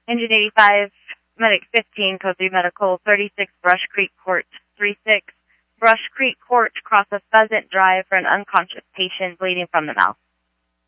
Engine 85, Medic 15, Code 3 Medical, 36 Brush Creek Court, 36 Brush Creek Court, cross of Pheasant Drive for an unconscious patient bleeding from the mouth.